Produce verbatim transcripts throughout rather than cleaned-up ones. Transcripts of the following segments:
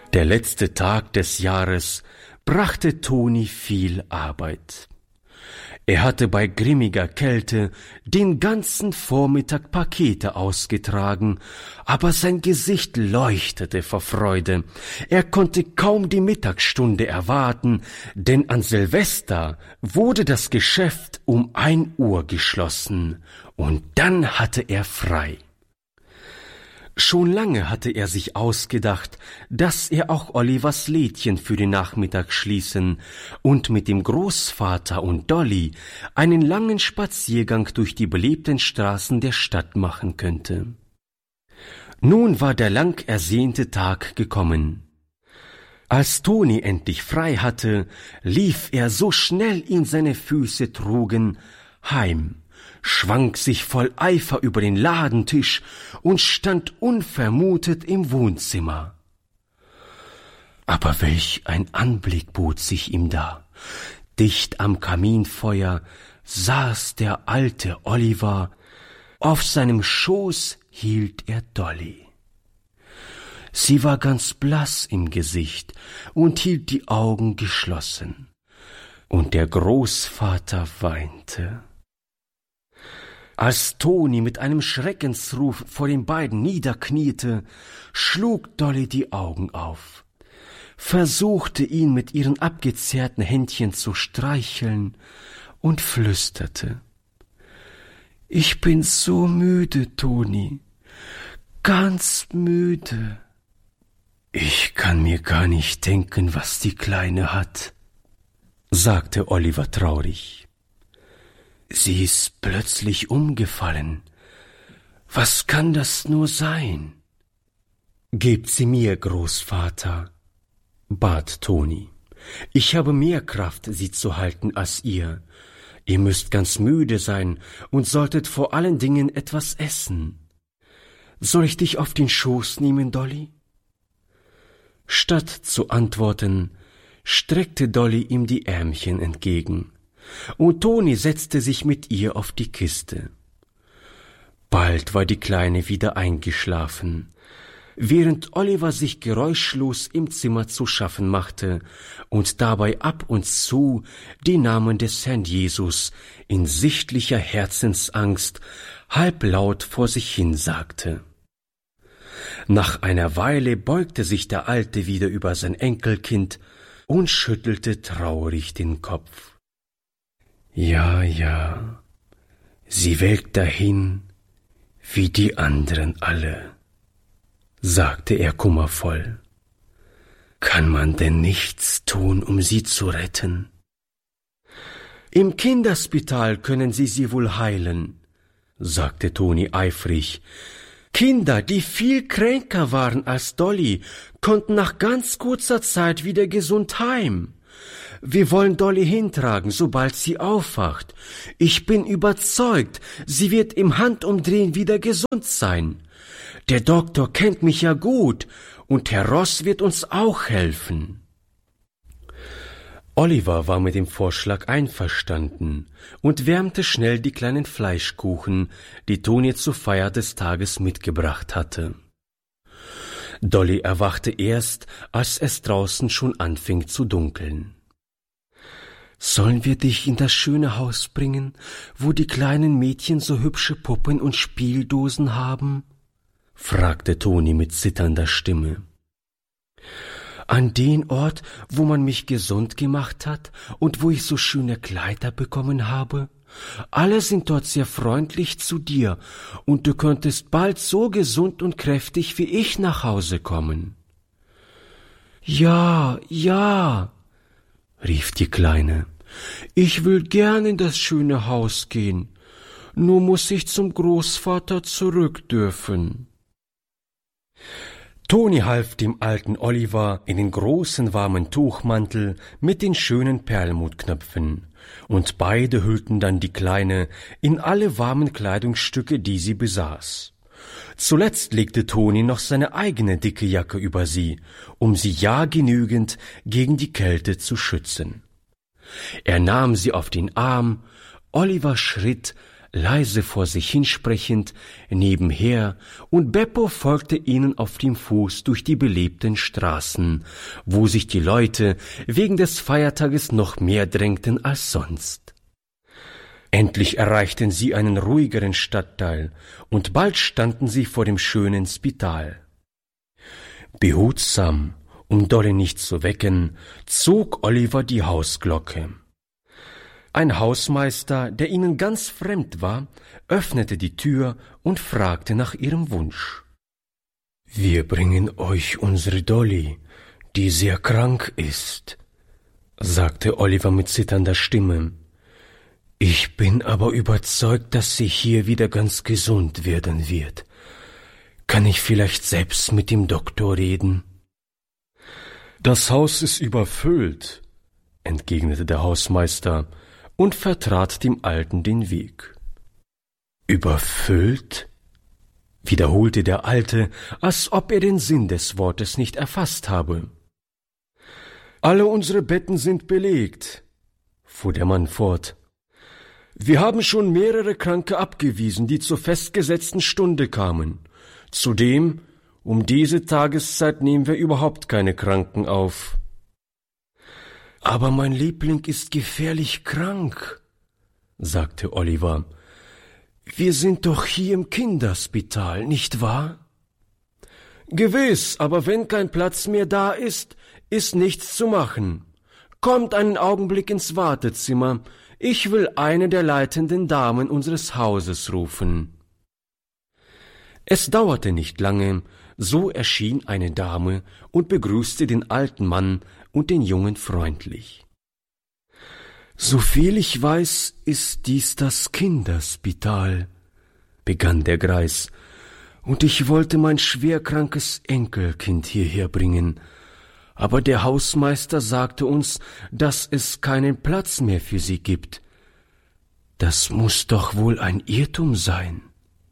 Der letzte Tag des Jahres brachte Toni viel Arbeit. Er hatte bei grimmiger Kälte den ganzen Vormittag Pakete ausgetragen, aber sein Gesicht leuchtete vor Freude. Er konnte kaum die Mittagsstunde erwarten, denn an Silvester wurde das Geschäft um ein Uhr geschlossen, und dann hatte er frei. Schon lange hatte er sich ausgedacht, dass er auch Olivers Lädchen für den Nachmittag schließen und mit dem Großvater und Dolly einen langen Spaziergang durch die belebten Straßen der Stadt machen könnte. Nun war der lang ersehnte Tag gekommen. Als Toni endlich frei hatte, lief er, so schnell ihn seine Füße trugen, heim, schwang sich voll Eifer über den Ladentisch und stand unvermutet im Wohnzimmer. Aber welch ein Anblick bot sich ihm da! Dicht am Kaminfeuer saß der alte Oliver, auf seinem Schoß hielt er Dolly. Sie war ganz blass im Gesicht und hielt die Augen geschlossen, und der Großvater weinte. Als Toni mit einem Schreckensruf vor den beiden niederkniete, schlug Dolly die Augen auf, versuchte ihn mit ihren abgezehrten Händchen zu streicheln und flüsterte: »Ich bin so müde, Toni, ganz müde.« »Ich kann mir gar nicht denken, was die Kleine hat«, sagte Oliver traurig. »Sie ist plötzlich umgefallen. Was kann das nur sein?« »Gebt sie mir, Großvater«, bat Toni. »Ich habe mehr Kraft, sie zu halten, als ihr. Ihr müsst ganz müde sein und solltet vor allen Dingen etwas essen. Soll ich dich auf den Schoß nehmen, Dolly?« Statt zu antworten, streckte Dolly ihm die Ärmchen entgegen, und Toni setzte sich mit ihr auf die Kiste. Bald war die Kleine wieder eingeschlafen, während Oliver sich geräuschlos im Zimmer zu schaffen machte und dabei ab und zu die Namen des Herrn Jesus in sichtlicher Herzensangst halblaut vor sich hin sagte. Nach einer Weile beugte sich der Alte wieder über sein Enkelkind und schüttelte traurig den Kopf. »Ja, ja, sie welkt dahin, wie die anderen alle«, sagte er kummervoll. »Kann man denn nichts tun, um sie zu retten?« »Im Kinderspital können sie sie wohl heilen«, sagte Toni eifrig. »Kinder, die viel kränker waren als Dolly, konnten nach ganz kurzer Zeit wieder gesund heim. Wir wollen Dolly hintragen, sobald sie aufwacht. Ich bin überzeugt, sie wird im Handumdrehen wieder gesund sein. Der Doktor kennt mich ja gut, und Herr Ross wird uns auch helfen.« Oliver war mit dem Vorschlag einverstanden und wärmte schnell die kleinen Fleischkuchen, die Toni zur Feier des Tages mitgebracht hatte. Dolly erwachte erst, als es draußen schon anfing zu dunkeln. »Sollen wir dich in das schöne Haus bringen, wo die kleinen Mädchen so hübsche Puppen und Spieldosen haben?« fragte Toni mit zitternder Stimme. »An den Ort, wo man mich gesund gemacht hat und wo ich so schöne Kleider bekommen habe? Alle sind dort sehr freundlich zu dir, und du könntest bald so gesund und kräftig wie ich nach Hause kommen.« »Ja, ja«, rief die Kleine, »ich will gern in das schöne Haus gehen, nur muß ich zum Großvater zurück dürfen.« Toni half dem alten Oliver in den großen warmen Tuchmantel mit den schönen Perlmuttknöpfen, und beide hüllten dann die Kleine in alle warmen Kleidungsstücke, die sie besaß. Zuletzt legte Toni noch seine eigene dicke Jacke über sie, um sie ja genügend gegen die Kälte zu schützen. Er nahm sie auf den Arm, Oliver schritt, leise vor sich hinsprechend, nebenher, und Beppo folgte ihnen auf dem Fuß durch die belebten Straßen, wo sich die Leute wegen des Feiertages noch mehr drängten als sonst. Endlich erreichten sie einen ruhigeren Stadtteil, und bald standen sie vor dem schönen Spital. Behutsam, um Dolly nicht zu wecken, zog Oliver die Hausglocke. Ein Hausmeister, der ihnen ganz fremd war, öffnete die Tür und fragte nach ihrem Wunsch. »Wir bringen euch unsere Dolly, die sehr krank ist«, sagte Oliver mit zitternder Stimme. »Ich bin aber überzeugt, dass sie hier wieder ganz gesund werden wird. Kann ich vielleicht selbst mit dem Doktor reden?« »Das Haus ist überfüllt«, entgegnete der Hausmeister und vertrat dem Alten den Weg. »Überfüllt?« wiederholte der Alte, als ob er den Sinn des Wortes nicht erfasst habe. »Alle unsere Betten sind belegt«, fuhr der Mann fort. »Wir haben schon mehrere Kranke abgewiesen, die zur festgesetzten Stunde kamen. Zudem, um diese Tageszeit nehmen wir überhaupt keine Kranken auf.« »Aber mein Liebling ist gefährlich krank«, sagte Oliver. »Wir sind doch hier im Kinderspital, nicht wahr?« »Gewiss, aber wenn kein Platz mehr da ist, ist nichts zu machen. Kommt einen Augenblick ins Wartezimmer. Ich will eine der leitenden Damen unseres Hauses rufen.« Es dauerte nicht lange, so erschien eine Dame und begrüßte den alten Mann und den Jungen freundlich. »Soviel ich weiß, ist dies das Kinderspital«, begann der Greis, »und ich wollte mein schwerkrankes Enkelkind hierher bringen, aber der Hausmeister sagte uns, dass es keinen Platz mehr für sie gibt. Das muß doch wohl ein Irrtum sein.«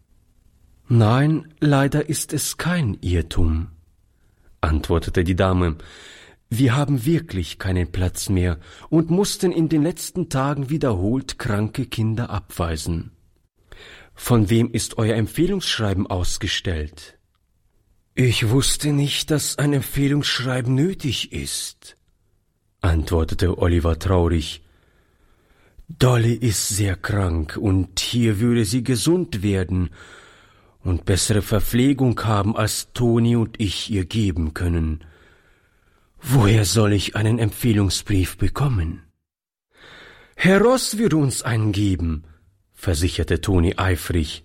»Nein, leider ist es kein Irrtum«, antwortete die Dame. »Wir haben wirklich keinen Platz mehr und mussten in den letzten Tagen wiederholt kranke Kinder abweisen. Von wem ist euer Empfehlungsschreiben ausgestellt?« »Ich wusste nicht, dass ein Empfehlungsschreiben nötig ist«, antwortete Oliver traurig. »Dolly ist sehr krank, und hier würde sie gesund werden und bessere Verpflegung haben, als Toni und ich ihr geben können. Woher soll ich einen Empfehlungsbrief bekommen?« »Herr Ross würde uns einen geben«, versicherte Toni eifrig.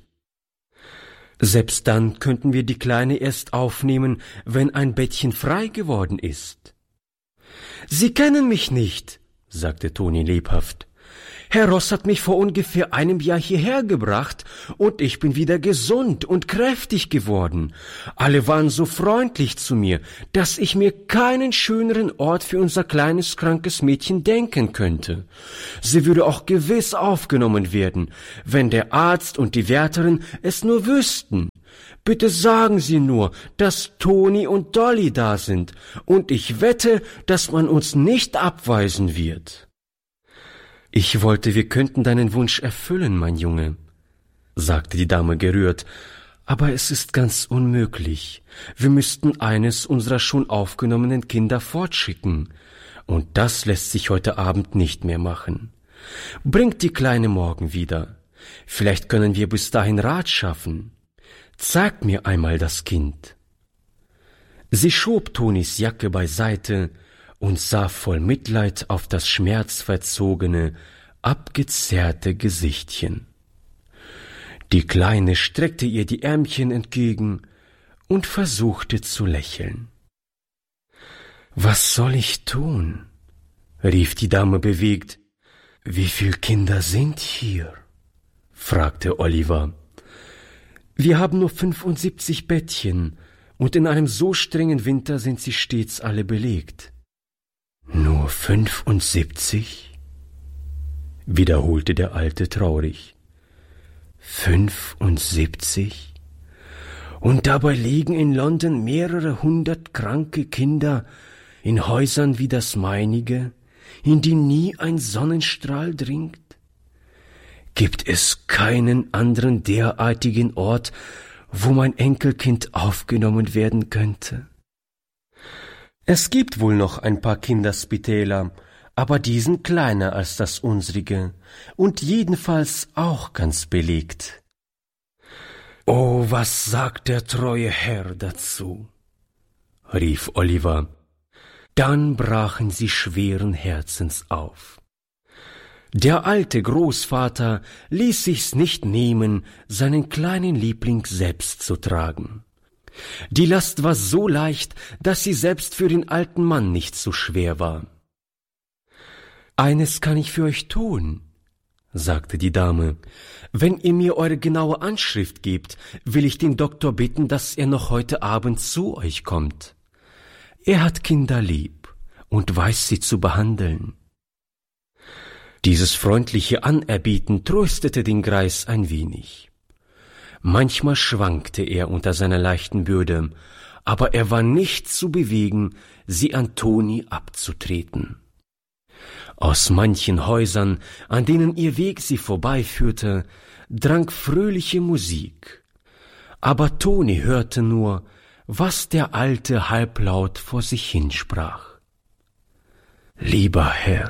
»Selbst dann könnten wir die Kleine erst aufnehmen, wenn ein Bettchen frei geworden ist.« »Sie kennen mich nicht«, sagte Toni lebhaft. »Herr Ross hat mich vor ungefähr einem Jahr hierher gebracht, und ich bin wieder gesund und kräftig geworden. Alle waren so freundlich zu mir, dass ich mir keinen schöneren Ort für unser kleines, krankes Mädchen denken könnte. Sie würde auch gewiss aufgenommen werden, wenn der Arzt und die Wärterin es nur wüssten. Bitte sagen Sie nur, dass Toni und Dolly da sind, und ich wette, dass man uns nicht abweisen wird.« »Ich wollte, wir könnten deinen Wunsch erfüllen, mein Junge«, sagte die Dame gerührt, »aber es ist ganz unmöglich. Wir müssten eines unserer schon aufgenommenen Kinder fortschicken, und das lässt sich heute Abend nicht mehr machen. Bringt die Kleine morgen wieder. Vielleicht können wir bis dahin Rat schaffen. Zeigt mir einmal das Kind.« Sie schob Tonis Jacke beiseite und sah voll Mitleid auf das schmerzverzogene, abgezerrte Gesichtchen. Die Kleine streckte ihr die Ärmchen entgegen und versuchte zu lächeln. »Was soll ich tun?«, rief die Dame bewegt. »Wie viel Kinder sind hier?«, fragte Oliver. »Wir haben nur fünfundsiebzig Bettchen, und in einem so strengen Winter sind sie stets alle belegt.« »Nur fünfundsiebzig?«, wiederholte der Alte traurig. »Fünfundsiebzig? Und dabei liegen in London mehrere hundert kranke Kinder in Häusern wie das meinige, in die nie ein Sonnenstrahl dringt? Gibt es keinen anderen derartigen Ort, wo mein Enkelkind aufgenommen werden könnte? Es gibt wohl noch ein paar Kinderspitäler, aber die sind kleiner als das unsrige und jedenfalls auch ganz belegt. »Oh, was sagt der treue Herr dazu?« rief Oliver. Dann brachen sie schweren Herzens auf. Der alte Großvater ließ sich's nicht nehmen, seinen kleinen Liebling selbst zu tragen. Die Last war so leicht, dass sie selbst für den alten Mann nicht so schwer war. »Eines kann ich für euch tun«, sagte die Dame. »Wenn ihr mir eure genaue Anschrift gebt, will ich den Doktor bitten, dass er noch heute Abend zu euch kommt. Er hat Kinder lieb und weiß sie zu behandeln.« Dieses freundliche Anerbieten tröstete den Greis ein wenig. Manchmal schwankte er unter seiner leichten Bürde, aber er war nicht zu bewegen, sie an Toni abzutreten. Aus manchen Häusern, an denen ihr Weg sie vorbeiführte, drang fröhliche Musik. Aber Toni hörte nur, was der Alte halblaut vor sich hinsprach. »Lieber Herr«,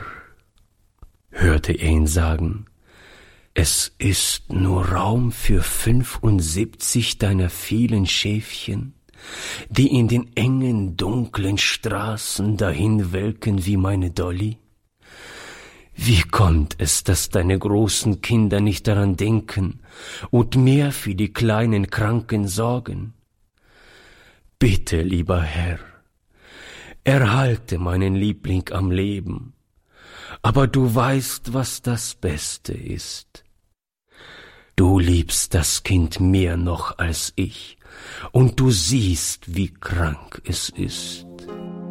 hörte er ihn sagen, »es ist nur Raum für fünfundsiebzig deiner vielen Schäfchen, die in den engen, dunklen Straßen dahin welken wie meine Dolly. Wie kommt es, dass deine großen Kinder nicht daran denken und mehr für die kleinen Kranken sorgen? Bitte, lieber Herr, erhalte meinen Liebling am Leben, aber du weißt, was das Beste ist. Du liebst das Kind mehr noch als ich, und du siehst, wie krank es ist.